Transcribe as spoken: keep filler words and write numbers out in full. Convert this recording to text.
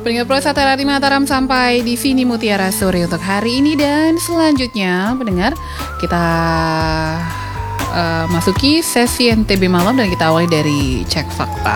Pendengar Pro Satera di Mataram, sampai di sini Mutiara Sore untuk hari ini. Dan selanjutnya pendengar, kita uh, masuki sesi N T B malam dan kita awali dari cek fakta.